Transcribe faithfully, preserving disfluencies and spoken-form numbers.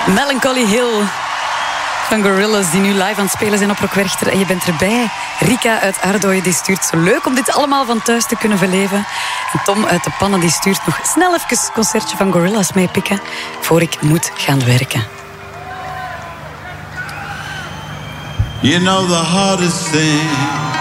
Melancholy Hill van Gorillaz, die nu live aan het spelen zijn op Rock Werchter. En je bent erbij. Rika uit Ardooien die stuurt zo leuk om dit allemaal van thuis te kunnen beleven. En Tom uit de Pannen die stuurt nog snel even een concertje van Gorillaz meepikken voor ik moet gaan werken. You know the hardest thing